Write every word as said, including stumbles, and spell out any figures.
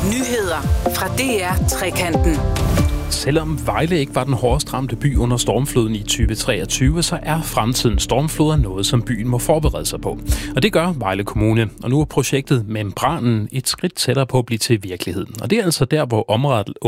Nyheder fra D R Trekanten. Selvom Vejle ikke var den hårdest ramte by under stormfloden i tyve treogtyve, så er fremtidens stormfloder noget, som byen må forberede sig på. Og det gør Vejle Kommune. Og nu er projektet Membranen et skridt tættere på at blive til virkelighed. Og det er altså der, hvor området